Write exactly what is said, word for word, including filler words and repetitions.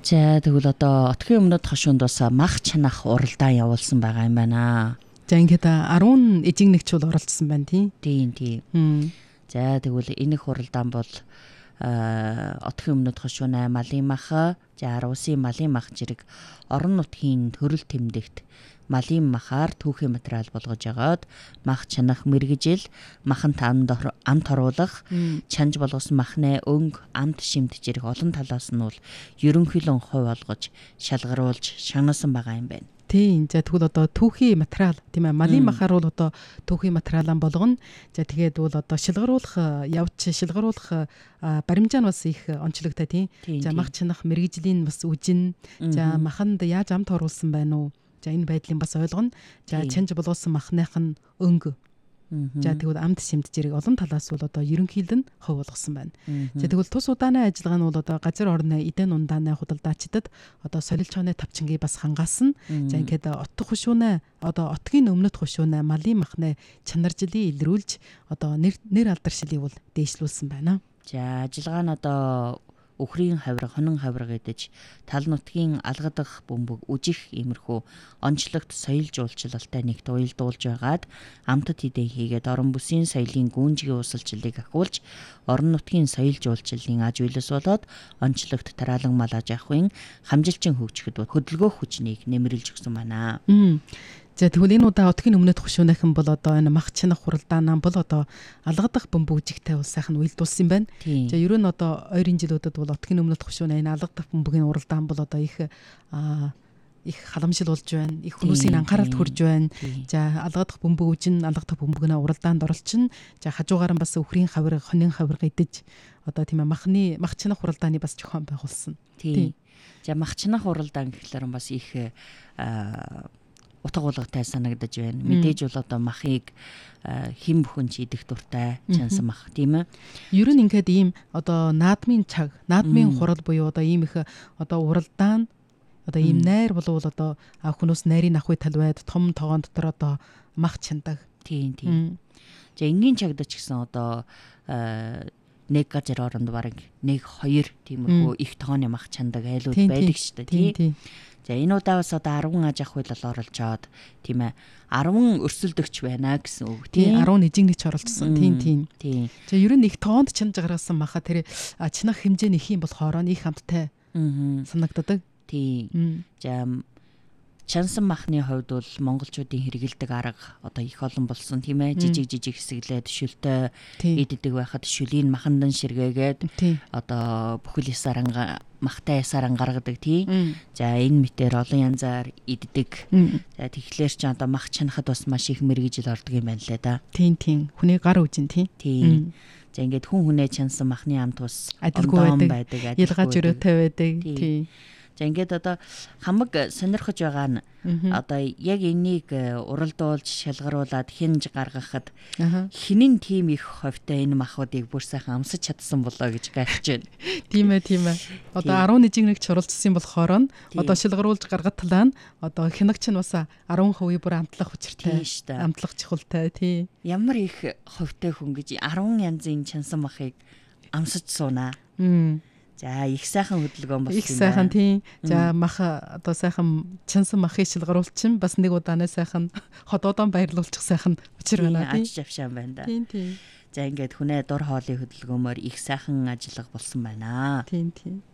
За тэгвэл одоо отгийн өмнөд хошуунд бас мах чанах уралдаан явуулсан байгаа юм байна. За ингээд арван эжиг нэгчүүл оролцсон байна тийм. Тийм тийм. За тэгвэл энэ их уралдаан бол отгийн өмнөд хошууна малын мах, за аруулсын малын мах зэрэг орон нутгийн төрөл тэмдэгт малын махаар түүхийн материал болгож агаад мах чанах мэргэжил, махан амд амт оруулах, чанж болгосон махны өнг, амт шимт зэрэг олон талаас нь бол ерөнхийдөө хувь олгож шалгаруулж шагнасан байгаа юм байна. Тийм. За тэгвэл одоо түүхийн материал тийм ээ малын махаар бол одоо түүхийн материалан болгоно. За тэгээд бол одоо шилгаруулах явж шилгаруулах баримжаа нь бас их онцлогтой тийм. За мах чанах мэргэжлийн бас үжин, за маханд яаж амт оруулсан байна уу? За энэ байдлыг бас ойлгоно. За чанж болгосон махных нь өнг. За тэгвэл амт шимт зэрэг олон талаас бол одоо ерөнхийдөө нь хувь болгосон байна. За тэгвэл тус удааны ажиллагаа нь бол одоо газар орны эдэн ундааны худалдаачдад одоо солилж чооны тавчингийг бас хангасан. За ингээд отох хушууна одоо отгийн өмнөд хушууна малын махны чанаржлыг илрүүлж одоо нэр нэр алдаршилыг бол дээшлүүлсэн байна. За ажиллагаа нь одоо өхрийн хавраг, хонин хавраг гэдэж тал нутгийн алгадах бөмбөг үжих иймэрхүү онцлогт соёл жуулчлалтай нэгт уялдуулж байгаад амтд хідэн хийгээд орон бүсийн соёлын гүнжгийн усалчлалыг ахиулж орон нутгийн соёл жуулчлалын аж үйлс болоод онцлогт тараалан мал аж ахуйн хамжилчин хөгжихэд хөдөлгөөх хүчнийг нэмэрлж өгсөн байна. За тэгвэл энэ удаа отгийн өмнөд хушуунахан бол одоо энэ мах чанах хуралдаанаа бол одоо алгадах бөмбөжигтэй бол сайхан уялдуулсан юм байна. За ер нь одоо ойрын жилүүдэд бол отгийн өмнөд хушууна энэ алгадах бөмбөгийн уралдаан бол одоо их их халамжил болж байна. Их хүмүүсийн анхааралд хүрж байна. За алгадах бөмбөг үжин алгадах бөмбөгнөө уралдаанд оролцсон. За хажуугаар нь бас өхрийн хавраг, хонин хавраг идэж одоо тийм ээ махны мах чанах хуралдааны бас зохион байгуулсан. Тийм. За мах чанах хуралдаан гэхлээр бас их утга болготой санагдаж байна. Мэдээж бол одоо махыг хэн бүхэн ч идэх дуртай чансан мах тийм ээ. Ер нь ингээд ийм одоо наадмын цаг, наадмын хурал буюу одоо ийм их одоо уралдаан одоо ийм найр болвол одоо хүмүүс найрын ахуй талбайд том тоогон дотор одоо мах чандаг. Тийм тийм. За энгийн чагд ч гэсэн одоо нэг газар оронд бараг нэг хоёр тиймэрхүү их тооны мах чандаг айлууд байдаг шүү дээ тийм. За энэ удаа бас одоо арван аж ахуй л оролж аваад тийм ээ арван өрсөлдөгч байна гэсэн үг тийм арван эжиг нэгч оролцсон тийм тийм. Тийм. За ер нь их тоонд чанж гаргасан маха тэр чинах хэмжээ нь их юм болохоор их хамттай санагддаг. Тийм. За чансан махны хувьд бол монголчуудын хэрэгэлдэг арга одоо их олон болсон тийм ээ жижиг жижиг хэсэглээд шүлтэй иддэг байхад шүлийг махандан ширгээгээд одоо бүхэл ясаранга махтай ясаран гаргадаг тийм. За энэ мэтэр олон янзаар иддэг. За тэгэхээр ч одоо мах чанахад бас маш их мэргэжил ордог юм байна лээ да. Тийм тийм. Хүний гар үжин тийм. Тийм. За ингээд хүн хүнээ чансан махны амт бас адилгүй байдаг. Ялгаж өрөөтэй байдаг. Тийм. За ингээд одоо хамаг сонирхож байгаа нь одоо яг энийг уралдуулж шалгаруулад хинж гаргахад хинэн тим их ховтой энэ махуудыг бүр сайхан амсаж чадсан болоо гэж гайхаж байна. Тийм ээ тийм ээ. Одоо арван эжиг нэгч оролцсон болохоор нь одоо шалгаруулж гаргатлаа нь одоо хинагч нь бас арван хувийн бүр амтлах учиртай. Амтлах чухалтай тий. Ямар их ховтой хүн гэж арван янзын чансан махыг амсаж суунаа. За их сайхан хөдөлгөөн болсон юм байна. Их сайхан тийм. За мах одоо сайхан чансан махыг шилгаруулчин бас нэг удаанаа сайхан ходоодон баярлуулчих сайхан учир байна тийм. Аж авшаан байна да. Тийм тийм. За ингээд хүнээ дур хоолой хөдөлгөөнөөр их сайхан ажиллага болсон байна. Тийм тийм.